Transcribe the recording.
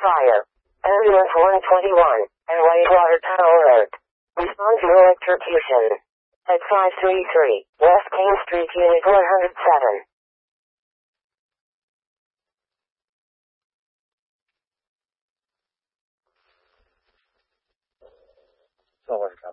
fire. Ambulance 121 and Whitewater Tunnel Road. Respond to electrocution. At 533 West King Street, Unit 107. So